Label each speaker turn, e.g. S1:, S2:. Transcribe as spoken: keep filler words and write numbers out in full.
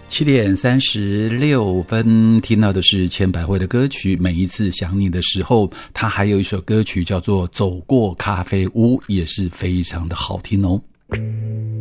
S1: 七点三十六分，听到的是千百惠的歌曲《每一次想你的时候》，他还有一首歌曲叫做《走过咖啡屋》，也是非常的好听哦。